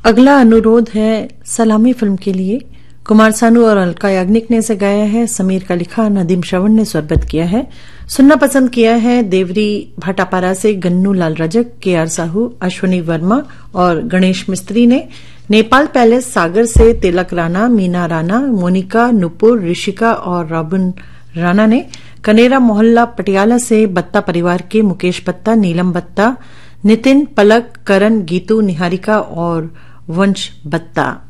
अगला अनुरोध है सलामी फिल्म के लिए। कुमार सानू और अलका याग्निक ने इसे गाया है। समीर का लिखा, नदीम श्रवण ने स्वरबद्ध किया है। सुनना पसंद किया है देवरी भाटापारा से गन्नू लाल रजक, केआर साहू, अश्वनी वर्मा और गणेश मिस्त्री ने। नेपाल पैलेस सागर से तिलक राणा, मीना राणा, मोनिका, नुपुर, ऋषिका और रॉबिन राणा ने। कनेरा मोहल्ला पटियाला से बत्ता परिवार के मुकेश बत्ता, नीलम बत्ता, नितिन, पलक, करण, गीतू, निहारिका और वंश बत्ता।